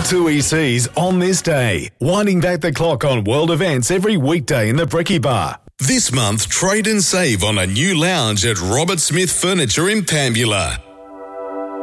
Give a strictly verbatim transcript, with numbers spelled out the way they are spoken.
Two E Cs on this day, winding back the clock on world events every weekday in the Bricky Bar. This month, trade and save on a new lounge at Robert Smith Furniture in Pambula.